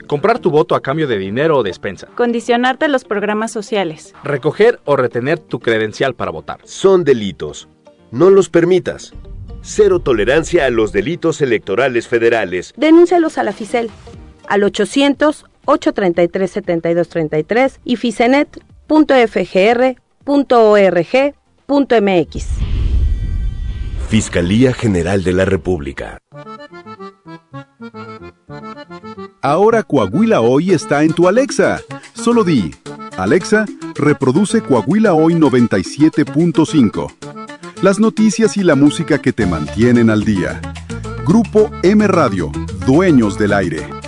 Comprar tu voto a cambio de dinero o despensa. Condicionarte los programas sociales. Recoger o retener tu credencial para votar. Son delitos. No los permitas. Cero tolerancia a los delitos electorales federales. Denúncialos a la FICEL al 800-833-7233 y ficenet.fgr.org.mx. Fiscalía General de la República. Ahora Coahuila Hoy está en tu Alexa. Solo di, Alexa, reproduce Coahuila Hoy 97.5. Las noticias y la música que te mantienen al día. Grupo M Radio, dueños del aire.